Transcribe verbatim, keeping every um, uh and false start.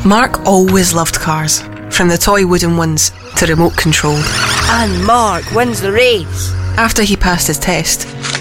Mark always loved cars, from the toy wooden ones to remote controlled. And Mark wins the race. After he passed his test,